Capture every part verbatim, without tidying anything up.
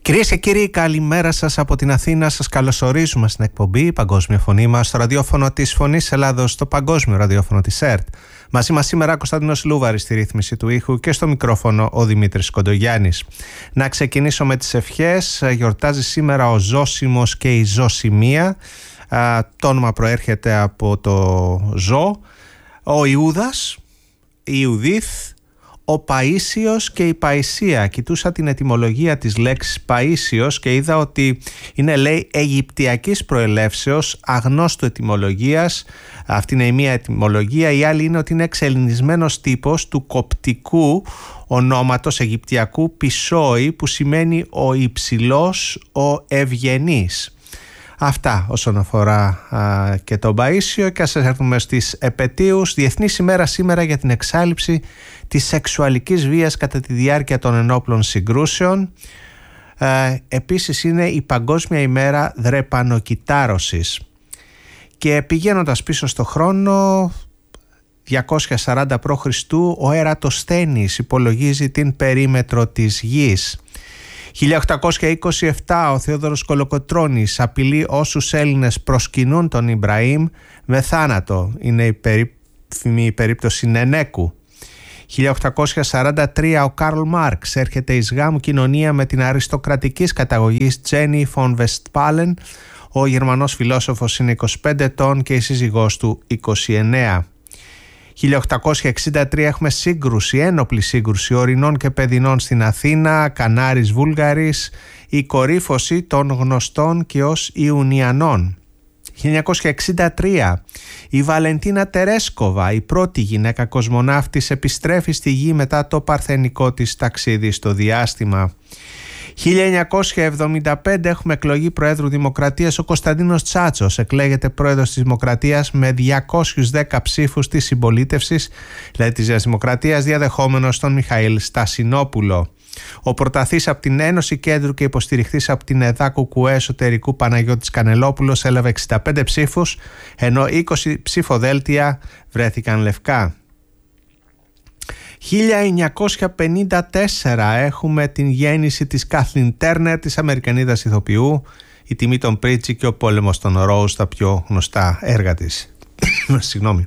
Κυρίες και κύριοι, καλημέρα σας από την Αθήνα. Σας καλωσορίζουμε στην εκπομπή Παγκόσμια Φωνή μας στο ραδιόφωνο της Φωνής Ελλάδος, στο παγκόσμιο ραδιόφωνο της ΕΡΤ. Μαζί μας σήμερα Κωνσταντίνος Λούβαρης στη ρύθμιση του ήχου και στο μικρόφωνο ο Δημήτρης Κοντογιάννης. Να ξεκινήσω με τις ευχές. Γιορτάζει σήμερα ο Ζώσιμος και η Ζωσιμία. Το όνομα προέρχεται από το ζω. Ο Ιούδας, η Ιουδίθ, ο Παΐσιος και η Παϊσία. Κοιτούσα την ετυμολογία της λέξης Παΐσιος και είδα ότι είναι, λέει, αιγυπτιακής προελεύσεως, αγνώστου ετυμολογίας. Αυτή είναι η μία ετυμολογία. Η άλλη είναι ότι είναι εξελληνισμένος τύπος του κοπτικού ονόματος αιγυπτιακού Πισόη, που σημαίνει ο υψηλός, ο ευγενής. Αυτά όσον αφορά α, και τον Παΐσιο. Και ας έρθουμε στις επετείους. Διεθνής ημέρα σήμερα για την εξάλειψη της σεξουαλικής βίας κατά τη διάρκεια των ενόπλων συγκρούσεων. Ε, επίσης είναι η Παγκόσμια ημέρα δρεπανοκυτάρωσης. Και πηγαίνοντας πίσω στο χρόνο, διακόσια σαράντα προ Χριστού, ο Ερατοσθένης υπολογίζει την περίμετρο της γης. χίλια οκτακόσια είκοσι επτά ο Θεόδωρος Κολοκοτρώνης απειλεί όσους Έλληνες προσκυνούν τον Ιμπραήμ με θάνατο. Είναι η περίφημη περίπτωση Νενέκου. χίλια οκτακόσια σαράντα τρία ο Καρλ Μάρξ έρχεται εις γάμου κοινωνία με την αριστοκρατικής καταγωγής Τζένι Φον Βεστπάλεν. Ο Γερμανός φιλόσοφος είναι είκοσι πέντε ετών και η σύζυγός του είκοσι εννέα. χίλια οκτακόσια εξήντα τρία έχουμε σύγκρουση, ένοπλη σύγκρουση ορεινών και παιδινών στην Αθήνα, Κανάρης Βούλγαρης, η κορύφωση των γνωστών και ως Ιουνιανών. χίλια εννιακόσια εξήντα τρία η Βαλεντίνα Τερέσκοβα, η πρώτη γυναίκα κοσμοναύτης, επιστρέφει στη γη μετά το παρθενικό της ταξίδι στο διάστημα. χίλια εννιακόσια εβδομήντα πέντε έχουμε εκλογή Προέδρου Δημοκρατίας. Ο Κωνσταντίνος Τσάτσος εκλέγεται Πρόεδρος της Δημοκρατίας με διακόσιους δέκα ψήφους της συμπολίτευσης, δηλαδή της Νέας Δημοκρατίας, διαδεχόμενος τον Μιχαήλ Στασινόπουλο. Ο πρωταθής από την Ένωση Κέντρου και υποστηριχτής από την ΕΔΑ Κουκουέ Εσωτερικού Παναγιώτης Κανελόπουλος έλαβε εξήντα πέντε ψήφους, ενώ είκοσι ψηφοδέλτια βρέθηκαν λευκά. χίλια εννιακόσια πενήντα τέσσερα έχουμε την γέννηση της Κάθλιν Τέρνερ, της Αμερικανίδας ηθοποιού, η τιμή των Πρίτσι και ο πόλεμος των Ροζ, τα πιο γνωστά έργα της. Συγγνώμη.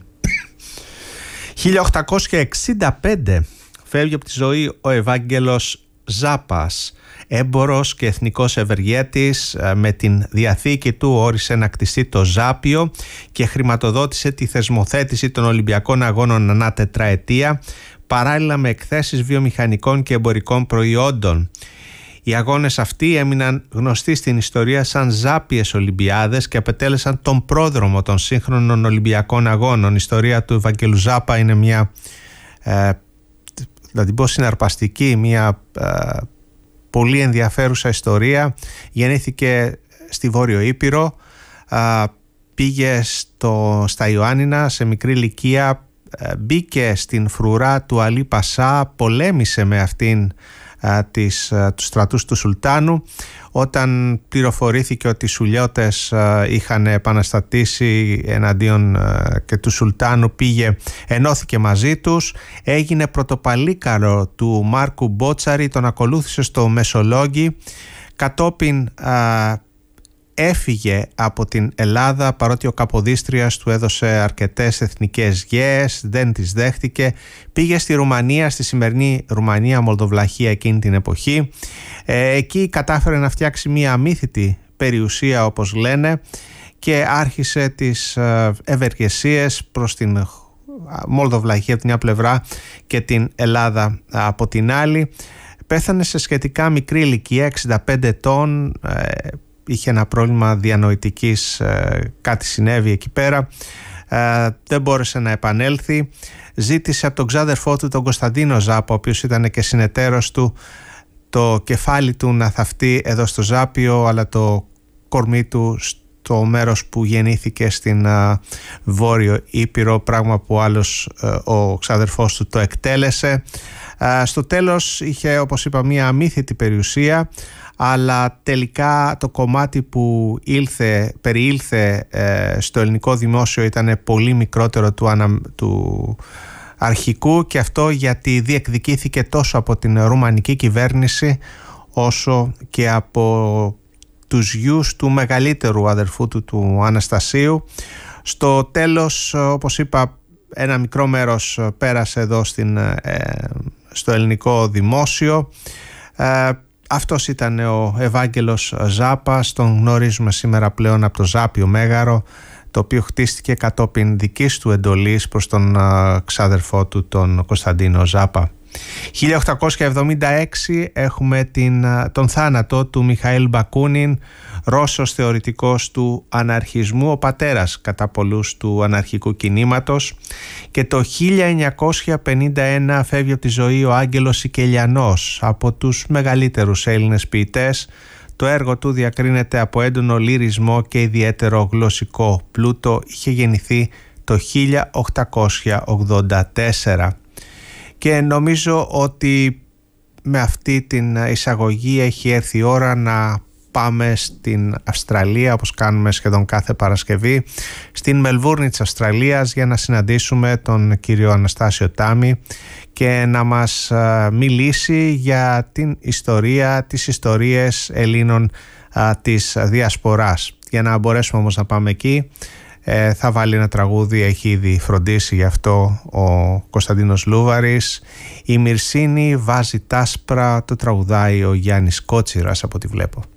χίλια οκτακόσια εξήντα πέντε φεύγει από τη ζωή ο Ευάγγελος Ζάπας, έμπορος και εθνικός ευεργέτης. Με την διαθήκη του όρισε να κτιστεί το Ζάπιο και χρηματοδότησε τη θεσμοθέτηση των Ολυμπιακών Αγώνων ανά τετραετία, παράλληλα με εκθέσεις βιομηχανικών και εμπορικών προϊόντων. Οι αγώνες αυτοί έμειναν γνωστοί στην ιστορία σαν Ζάπιες Ολυμπιάδες και απετέλεσαν τον πρόδρομο των σύγχρονων Ολυμπιακών Αγώνων. Η ιστορία του Ευαγγελού Ζάπα είναι μια, ε, να την πω, συναρπαστική, μια ε, πολύ ενδιαφέρουσα ιστορία. Γεννήθηκε στη Βόρειο Ήπειρο, ε, πήγε στο, στα Ιωάννινα σε μικρή ηλικία, μπήκε στην φρουρά του Αλή Πασά, πολέμησε με αυτήν α, τις, α, τους στρατούς του Σουλτάνου. Όταν πληροφορήθηκε ότι οι Σουλιώτες α, είχαν επαναστατήσει εναντίον α, και του Σουλτάνου, πήγε, ενώθηκε μαζί τους, έγινε πρωτοπαλίκαρο του Μάρκου Μπότσαρη, τον ακολούθησε στο Μεσολόγγι, κατόπιν α, έφυγε από την Ελλάδα, παρότι ο Καποδίστριας του έδωσε αρκετές εθνικές γέες, δεν τις δέχτηκε. Πήγε στη Ρουμανία, στη σημερινή Ρουμανία, Μολδοβλαχία εκείνη την εποχή. Ε, εκεί κατάφερε να φτιάξει μια αμύθιτη περιουσία, όπως λένε, και άρχισε τις ευεργεσίες προς την Μολδοβλαχία από την μια πλευρά και την Ελλάδα από την άλλη. Πέθανε σε σχετικά μικρή ηλικία, εξήντα πέντε ετών. ε, Είχε ένα πρόβλημα διανοητικής, ε, κάτι συνέβη εκεί πέρα, ε, δεν μπόρεσε να επανέλθει. Ζήτησε από τον ξάδερφό του, τον Κωνσταντίνο Ζάπα, ο οποίος ήταν και συνεταίρος του, το κεφάλι του να θαυτεί εδώ στο Ζάπιο, αλλά το κορμί του στο μέρος που γεννήθηκε στην ε, Βόρειο Ήπειρο, πράγμα που άλλος ε, ο ξάδερφός του το εκτέλεσε. Ε, στο τέλος είχε, όπως είπα, μια αμύθιτη περιουσία, αλλά τελικά το κομμάτι που ήλθε, περιήλθε ε, στο ελληνικό δημόσιο ήταν πολύ μικρότερο του, ανα, του αρχικού, και αυτό γιατί διεκδικήθηκε τόσο από την ρουμανική κυβέρνηση όσο και από τους γιους του μεγαλύτερου αδερφού του, του Αναστασίου. Στο τέλος, όπως είπα, ένα μικρό μέρος πέρασε εδώ στην, στο ελληνικό δημόσιο. Ε, αυτός ήταν ο Ευάγγελος Ζάπας, τον γνωρίζουμε σήμερα πλέον από το Ζάπιο Μέγαρο, το οποίο χτίστηκε κατόπιν δικής του εντολής προς τον ξάδερφό του, τον Κωνσταντίνο Ζάπα. χίλια οκτακόσια εβδομήντα έξι έχουμε την, τον θάνατο του Μιχαήλ Μπακούνιν, Ρώσος θεωρητικός του αναρχισμού, ο πατέρας κατά πολλούς του αναρχικού κινήματος, και το χίλια εννιακόσια πενήντα ένα φεύγει από τη ζωή ο Άγγελος Σικελιανός, από τους μεγαλύτερους Έλληνες ποιητές. Το έργο του διακρίνεται από έντονο λυρισμό και ιδιαίτερο γλωσσικό πλούτο. Είχε γεννηθεί το χίλια οκτακόσια ογδόντα τέσσερα. Και νομίζω ότι με αυτή την εισαγωγή έχει έρθει η ώρα να πάμε στην Αυστραλία, όπως κάνουμε σχεδόν κάθε Παρασκευή, στην Μελβούρνη της Αυστραλίας, για να συναντήσουμε τον κύριο Αναστάσιο Τάμι και να μας μιλήσει για την ιστορία, τις ιστορίες Ελλήνων α, της Διασποράς. Για να μπορέσουμε όμως να πάμε εκεί, Ε, θα βάλει ένα τραγούδι, έχει ήδη φροντίσει γι' αυτό ο Κωνσταντίνος Λούβαρης. Η Μυρσίνη βάζει τάσπρα, το τραγουδάει ο Γιάννης Κότσιρας από ό,τι βλέπω.